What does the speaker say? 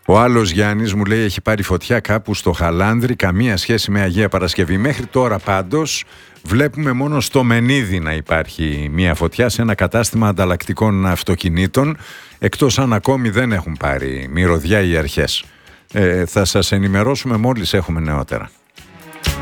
Ο άλλος Γιάννης μου λέει έχει πάρει φωτιά κάπου στο Χαλάνδρι, καμία σχέση με Αγία Παρασκευή. Μέχρι τώρα πάντως βλέπουμε μόνο στο Μενίδη να υπάρχει μια φωτιά σε ένα κατάστημα ανταλλακτικών αυτοκινήτων, εκτός αν ακόμη δεν έχουν πάρει μυρωδιά οι αρχές. Θα σας ενημερώσουμε μόλις έχουμε νεότερα.